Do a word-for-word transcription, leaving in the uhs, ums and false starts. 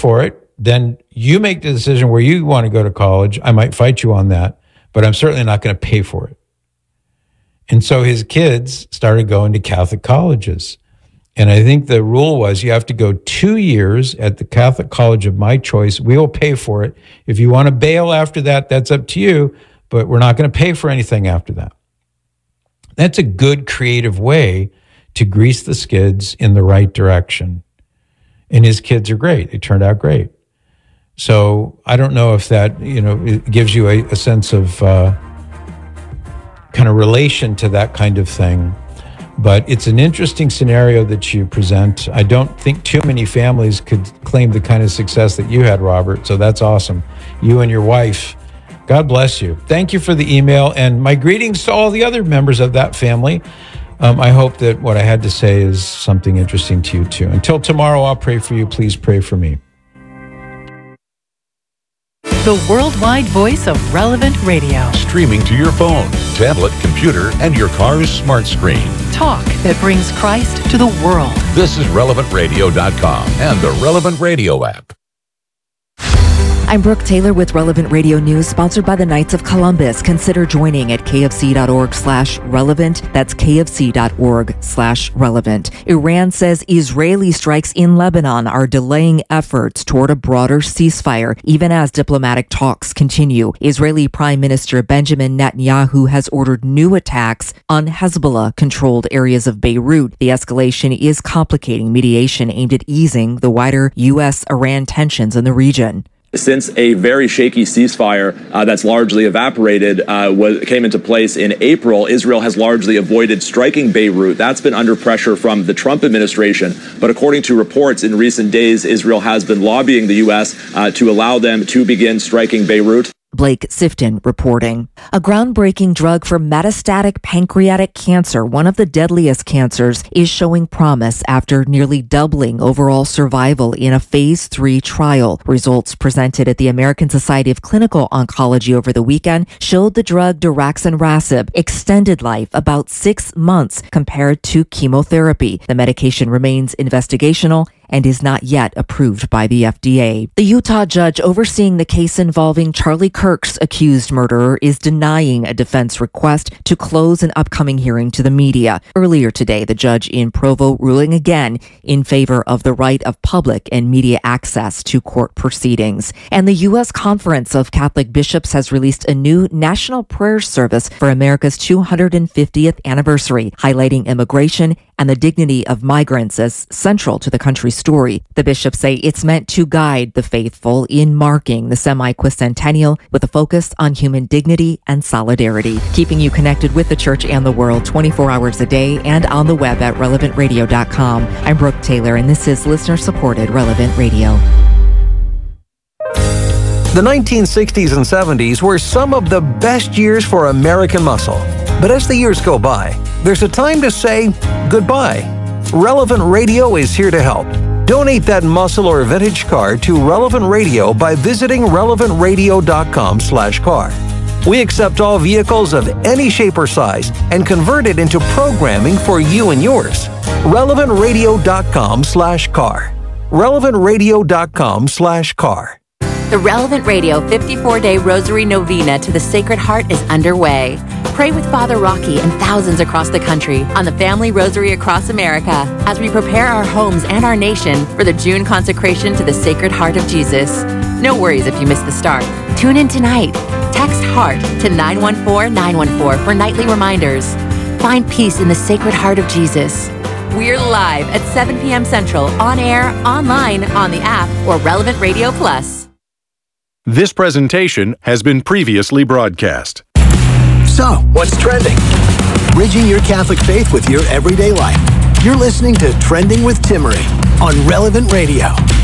for it, then you make the decision where you want to go to college. I might fight you on that, but I'm certainly not going to pay for it. And so his kids started going to Catholic colleges. And I think the rule was you have to go two years at the Catholic college of my choice. We will pay for it. If you want to bail after that, that's up to you, but we're not going to pay for anything after that. That's a good creative way to grease the skids in the right direction. And his kids are great. They turned out great. So I don't know if that, you know, it gives you a, a sense of uh, kind of relation to that kind of thing. But it's an interesting scenario that you present. I don't think too many families could claim the kind of success that you had, Robert. So that's awesome. You and your wife, God bless you. Thank you for the email. And my greetings to all the other members of that family. Um, I hope that what I had to say is something interesting to you too. Until tomorrow, I'll pray for you. Please pray for me. The worldwide voice of Relevant Radio. Streaming to your phone, tablet, computer, and your car's smart screen. Talk that brings Christ to the world. This is relevant radio dot com and the Relevant Radio app. I'm Brooke Taylor with Relevant Radio News, sponsored by the Knights of Columbus. Consider joining at kfc.org slash relevant. That's kfc.org slash relevant. Iran says Israeli strikes in Lebanon are delaying efforts toward a broader ceasefire, even as diplomatic talks continue. Israeli Prime Minister Benjamin Netanyahu has ordered new attacks on Hezbollah-controlled areas of Beirut. The escalation is complicating mediation aimed at easing the wider U S Iran tensions in the region. Since a very shaky ceasefire uh, that's largely evaporated uh, was, came into place in April, Israel has largely avoided striking Beirut. That's been under pressure from the Trump administration. But according to reports in recent days, Israel has been lobbying the U S uh, to allow them to begin striking Beirut. Blake Sifton reporting. A groundbreaking drug for metastatic pancreatic cancer, one of the deadliest cancers, is showing promise after nearly doubling overall survival in a phase three trial. Results presented at the American Society of Clinical Oncology over the weekend showed the drug daraxonrasib extended life about six months compared to chemotherapy. The medication remains investigational and is not yet approved by the F D A. The Utah judge overseeing the case involving Charlie Kirk's accused murderer is denying a defense request to close an upcoming hearing to the media. Earlier today, the judge in Provo ruling again in favor of the right of public and media access to court proceedings. And the U S Conference of Catholic Bishops has released a new national prayer service for America's two hundred fiftieth anniversary, highlighting immigration and the dignity of migrants as central to the country's story. The bishops say it's meant to guide the faithful in marking the semi-quincentennial with a focus on human dignity and solidarity, keeping you connected with the church and the world twenty-four hours a day and on the web at relevant radio dot com. I'm Brooke Taylor, and this is listener-supported Relevant Radio. The nineteen sixties and seventies were some of the best years for American muscle. But as the years go by, there's a time to say goodbye. Relevant Radio is here to help. Donate that muscle or vintage car to Relevant Radio by visiting relevant radio dot com slash car. We accept all vehicles of any shape or size and convert it into programming for you and yours. relevant radio dot com slash car. relevant radio dot com slash car. The Relevant Radio fifty-four day Rosary Novena to the Sacred Heart is underway. Pray with Father Rocky and thousands across the country on the Family Rosary across America as we prepare our homes and our nation for the June consecration to the Sacred Heart of Jesus. No worries if you miss the start. Tune in tonight. Text HEART to nine one four nine one four for nightly reminders. Find peace in the Sacred Heart of Jesus. We're live at seven p.m. Central, on air, online, on the app, or Relevant Radio Plus. This presentation has been previously broadcast. So, what's trending? Bridging your Catholic faith with your everyday life. You're listening to Trending with Timmerie on Relevant Radio.